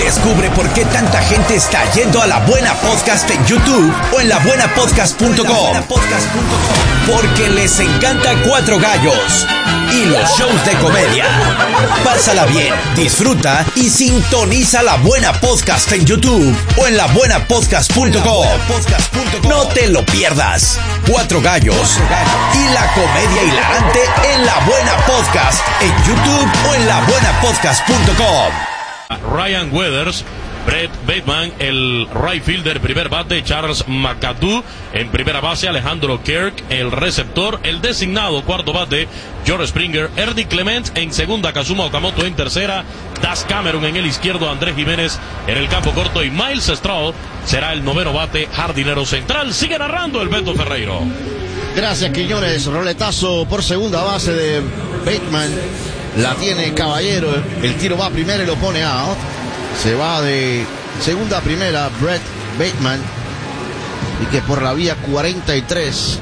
Descubre por qué tanta gente está yendo a La Buena Podcast en YouTube o en labuenapodcast.com. Porque les encanta Cuatro Gallos y los shows de comedia. Pásala bien, disfruta y sintoniza La Buena Podcast en YouTube o en labuenapodcast.com. No te lo pierdas. Cuatro Gallos y la comedia hilarante en La Buena Podcast en YouTube o en labuenapodcast.com. Ryan Weathers, Brett Bateman, el right fielder, primer bate, Charles McAdoo, en primera base, Alejandro Kirk, el receptor, el designado, cuarto bate, George Springer, Ernie Clement, en segunda, Kazuma Okamoto, en tercera, Das Cameron, en el izquierdo, Andrés Jiménez, en el campo corto, y Miles Straw será el noveno bate, jardinero central. Sigue narrando el Beto Ferreiro. Gracias, Quiñones. Roletazo por segunda base de Bateman. La tiene Caballero. El tiro va primero y lo pone out. Se va de segunda a primera Brett Bateman. Y que por la vía 43.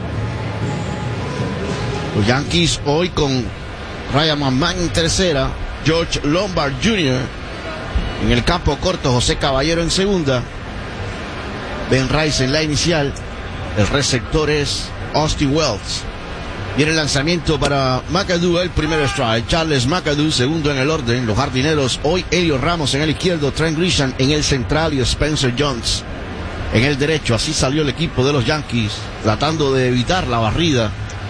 Los Yankees hoy con Ryan McMahon en tercera. George Lombard Jr. en el campo corto. José Caballero en segunda. Ben Rice en la inicial. El receptor es Austin Wells. Viene el lanzamiento para McAdoo, el primer strike. Charles McAdoo, segundo en el orden. Los jardineros, hoy Elio Ramos en el izquierdo, Trent Grisham en el central y Spencer Jones en el derecho. Así salió el equipo de los Yankees, tratando de evitar la barrida.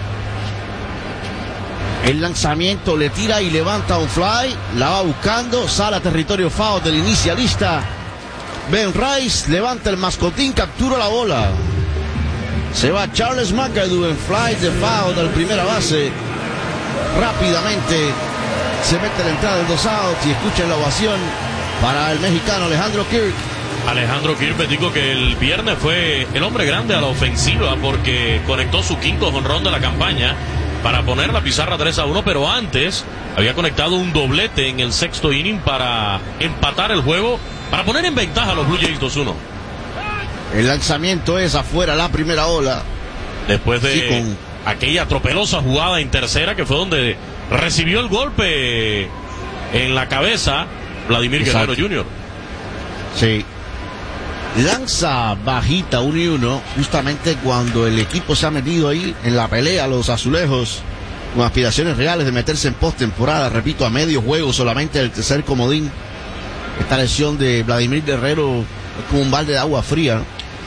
El lanzamiento le tira y levanta un fly. La va buscando, sale a territorio foul del inicialista. Ben Rice levanta el mascotín, captura la bola. Se va Charles McAdoo en fly de foul del primera base. Rápidamente se mete la entrada del 2 outs y escuchen la ovación para el mexicano Alejandro Kirk. Alejandro Kirk, me digo que el viernes fue el hombre grande a la ofensiva porque conectó su quinto jonrón de la campaña para poner la pizarra 3-1, pero antes había conectado un doblete en el sexto inning para empatar el juego, para poner en ventaja a los Blue Jays 2-1. El lanzamiento es afuera, la primera ola. Después de aquella tropelosa jugada en tercera, que fue donde recibió el golpe en la cabeza Vladimir Guerrero Jr. Sí. Lanza bajita 1-1, justamente cuando el equipo se ha metido ahí en la pelea, los azulejos, con aspiraciones reales de meterse en postemporada. Repito, a medio juego solamente el tercer comodín. Esta lesión de Vladimir Guerrero es como un balde de agua fría.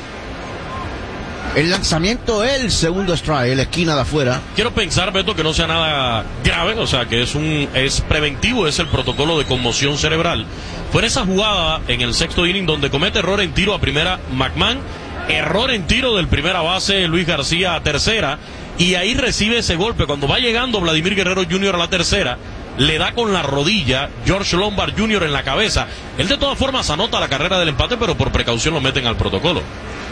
El lanzamiento, el segundo strike, en la esquina de afuera. Quiero pensar, Beto, que no sea nada grave, o sea, que es preventivo, es el protocolo de conmoción cerebral. Fue en esa jugada en el sexto inning donde comete error en tiro a primera McMahon, error en tiro del primera base Luis García a tercera, y ahí recibe ese golpe. Cuando va llegando Vladimir Guerrero Jr. a la tercera, le da con la rodilla George Lombard Jr. en la cabeza. Él de todas formas anota la carrera del empate, pero por precaución lo meten al protocolo.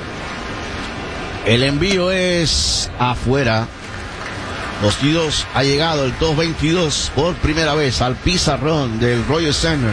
El envío es afuera. 2-2, ha llegado el 2-22 por primera vez al pizarrón del Royal Center.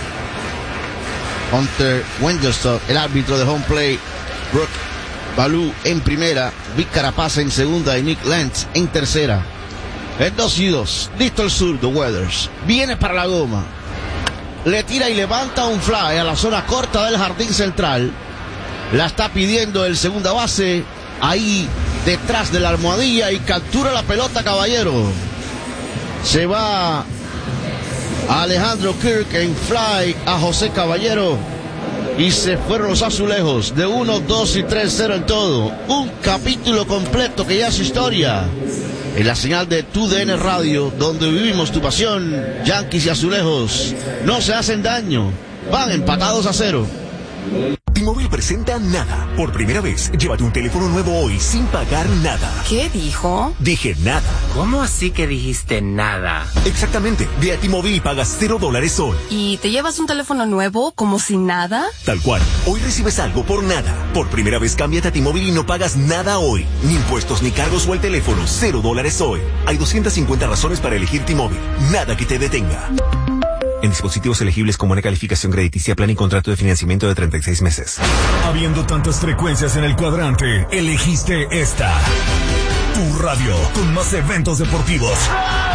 Hunter Wendelstock, el árbitro de home plate. Brooke Balú en primera, Vic Carapaz en segunda y Nick Lentz en tercera. El 2-2, listo el zurdo Weathers. Viene para la goma. Le tira y levanta un fly a la zona corta del jardín central. La está pidiendo el segunda base, ahí detrás de la almohadilla, y captura la pelota Caballero. Se va Alejandro Kirk en fly a José Caballero y se fueron los azulejos de 1, 2 y 3-0 en todo. Un capítulo completo que ya es historia en la señal de TUDN Radio, donde vivimos tu pasión. Yankees y azulejos no se hacen daño, van empatados a 0. T-Mobile presenta Nada. Por primera vez, llévate un teléfono nuevo hoy sin pagar nada. ¿Qué dijo? Dije nada. ¿Cómo así que dijiste nada? Exactamente. Ve a T-Mobile y pagas $0 hoy. ¿Y te llevas un teléfono nuevo como si nada? Tal cual. Hoy recibes algo por nada. Por primera vez, cámbiate a T-Mobile y no pagas nada hoy. Ni impuestos ni cargos o el teléfono. $0 hoy. Hay 250 razones para elegir T-Mobile. Nada que te detenga. En dispositivos elegibles con buena calificación crediticia, plan y contrato de financiamiento de 36 meses. Habiendo tantas frecuencias en el cuadrante, elegiste esta. Tu radio con más eventos deportivos.